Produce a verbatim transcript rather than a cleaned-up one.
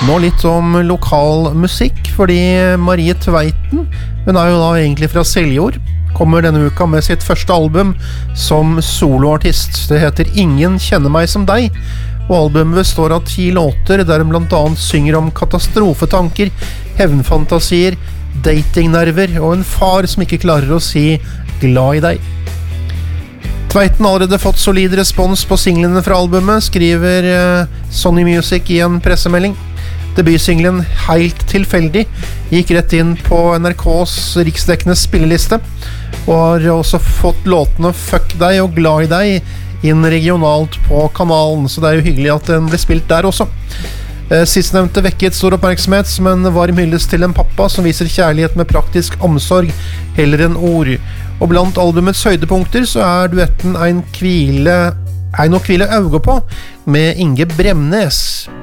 Nå litt om lokal musikk, fordi Marie Tveiten, hun er jo da egentlig fra Seljord, kommer denne uka med sitt første album som soloartist. Det heter Ingen kjenner meg som deg, og albumet består av ti låter, der hun blant annet synger om katastrofetanker, hevnfantasier, datingnerver og en far som ikke klarer å si glad i deg. Tveiten har allerede fått solid respons på singlene fra albumet, skriver Sony Music i en pressemelding. Debutsinglen Helt tilfeldig gikk rett inn på N R K's riksdekkende spilleliste, og har også fått låtene Fuck deg og Glad i deg inn regionalt på kanalen, så det er jo hyggelig at den ble spilt der også. Sistnevnte vekket stor oppmerksomhet som en varm hyllest til en pappa som viser kjærlighet med praktisk omsorg heller enn ord. Og blant albumets høydepunkter så er duetten Ein kvile, Ein å kvile auge på med Inge Bremnes.